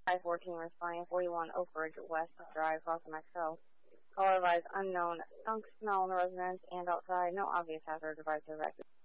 I-14 responding 41 Oak Ridge West Drive, Gotham XL. Call advised unknown skunk smell in the residence and outside. No obvious hazard. Advised to evacuate.